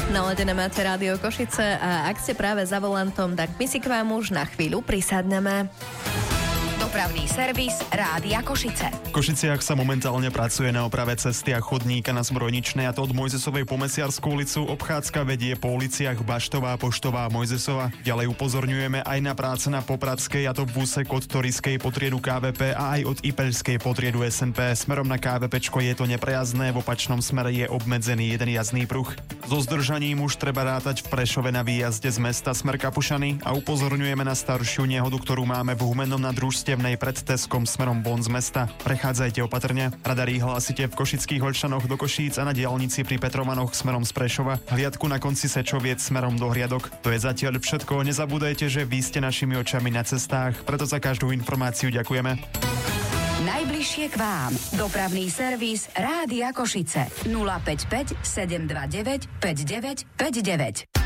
Naladené máte Rádio Košice a ak ste práve za volantom, tak my si k vám už na chvíľu prisadneme. Dopravný servis Rádia Košice. V Košiciach sa momentálne pracuje na oprave cesty a chodníka na Zbrojničnej, a to od Mojzesovej po Mesiarskú ulicu. Obchádzka vedie po uliciach Baštová, Poštová a Mojzesova. Ďalej upozorňujeme aj na práce na Popradskej, a to v úseku od Toriskej po triedu KVP a aj od Ipeľskej po triedu SNP. Smerom na KVPčko je to neprejazdné, v opačnom smere je obmedzený jeden jazdný pruh. So zdržaním už treba rátať v Prešove na výjazde z mesta smer Kapušany a upozorňujeme na staršiu nehodu, ktorú máme v Humennom na Družstevnej pred Teskom smerom von z mesta. Prechádzajte opatrne. Radary hlásite v Košických Holčanoch do Košíc a na diaľnici pri Petrovanoch smerom z Prešova. Hliadku na konci Sečoviec smerom do Hriadok. To je zatiaľ všetko. Nezabúdajte, že vy ste našimi očami na cestách, preto za každú informáciu ďakujeme. Najbližšie k vám. Dopravný servis Rádia Košice. 055 729 5959.